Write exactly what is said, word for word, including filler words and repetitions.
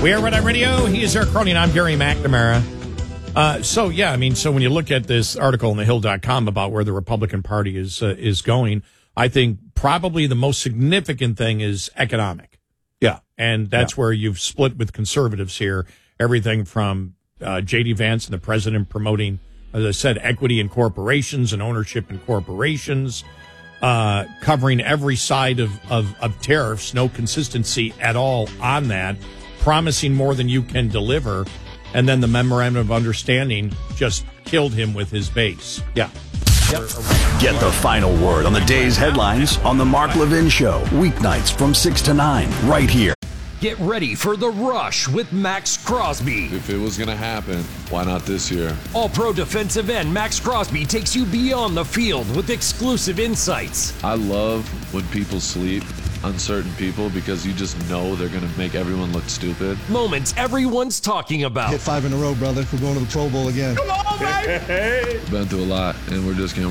We are Red Eye Radio. He is Eric Cronin. I'm Gary McNamara. Uh, so, yeah, I mean, so when you look at this article in the hill dot com about where the Republican Party is uh, is going, I think probably the most significant thing is economic. Yeah. And that's yeah. where you've split with conservatives here. Everything from uh, J D Vance and the president promoting, as I said, equity in corporations and ownership in corporations, uh, covering every side of, of, of tariffs, no consistency at all on that, promising more than you can deliver. And then the memorandum of understanding just killed him with his base. Yeah. Yep. Get the final word on the day's headlines on the Mark Levin Show, weeknights from six to nine, right here. Get ready for The Rush with Max Crosby. If it was going to happen, why not this year? All-pro defensive end Max Crosby takes you beyond the field with exclusive insights. I love when people sleep, uncertain people, because you just know they're going to make everyone look stupid. Moments everyone's talking about. Hit five in a row, brother. We're going to the Pro Bowl again. Come on, baby! Been through a lot, and we're just going to